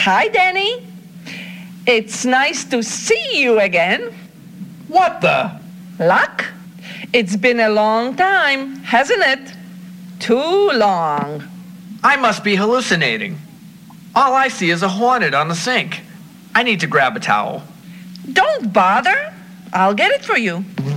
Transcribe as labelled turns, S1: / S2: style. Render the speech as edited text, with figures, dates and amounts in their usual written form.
S1: Hi, Danny. It's nice to see you again.
S2: What the?
S1: Luck? It's been a long time, hasn't it? Too long.
S2: I must be hallucinating. All I see is a hornet on the sink. I need to grab a towel.
S1: Don't bother. I'll get it for you.